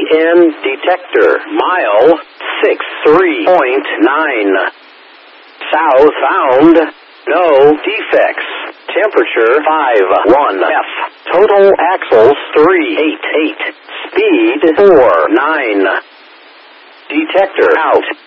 EN detector. Mile 63.9. South found. No defects. Temperature 51F. Total axles 388. Speed 49. Detector out.